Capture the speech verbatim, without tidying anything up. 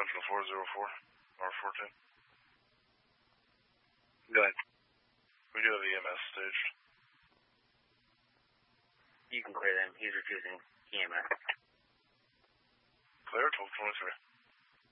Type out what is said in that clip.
Central four zero four, R fourteen. Go ahead. We do have E M S staged. You can clear them. He's refusing E M S. Clear, twelve twenty-three.